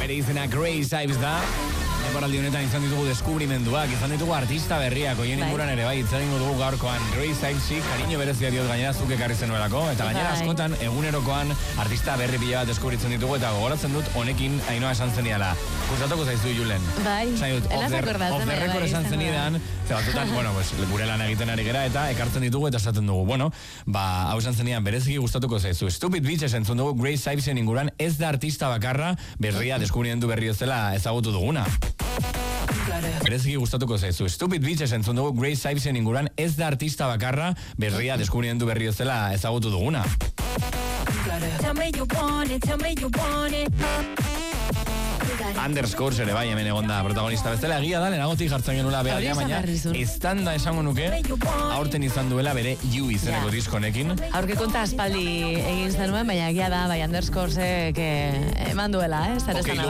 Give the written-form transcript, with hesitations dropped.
Bere izena Grace Ives da. Temporaldi honetan izan ditugu deskubrimenduak, izan ditugu artista berriak, oien inguran ere bai, itzaringo dugu gaurkoan Grace Ivesi, kariño berezia diot gainera zuk ekarri zenuelako, eta gainera askotan egunerokoan artista berri pila bat deskubritzen ditugu, eta gogoratzen dut honekin Ainhoa esan zeniala. Gustatuko zaizu, Julen. Bai, off the record esan zenidan, ze batzutan, gure lan egiten ari gera, eta ekartzen ditugu eta esaten dugu. Hau esan zenidan bereziki gustatuko zaizu. Stupid Bitches entzun dugu Grace Ivesen inguran, ez da artista bakarra berria deskubrimendu berri ezela ezagutu duguna. Bereziki gustatuko zaizu. Stupid Bitches entzun dugu Grace Ivesen inguran, ez da artista bakarra berria deskubrimendu berri ezela ezagutu duguna. Underscores ere bai hemen egon da protagonista bezala, egia da lehenagotik jartzen genula beha, baina estanda esango nuke aurten izan duela bere You izeneko diskonekin. Aurke konta aspaldi egin zenuen, baina egia da, bai Underscoresek eman duela, zer esan